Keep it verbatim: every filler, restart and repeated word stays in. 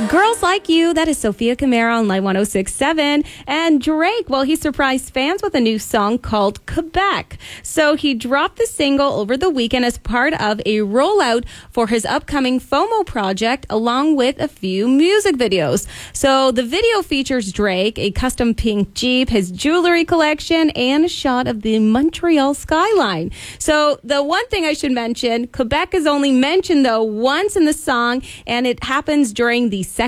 Girls Like You, that is Sophia Camara on Live one oh six point seven. And Drake, well, he surprised fans with a new song called Quebec. So he dropped the single over the weekend as part of a rollout for his upcoming FOMO project, along with a few music videos. So the video features Drake, a custom pink Jeep, his jewelry collection, and a shot of the Montreal skyline. So the one thing I should mention, Quebec is only mentioned, though, once in the song, and it happens during the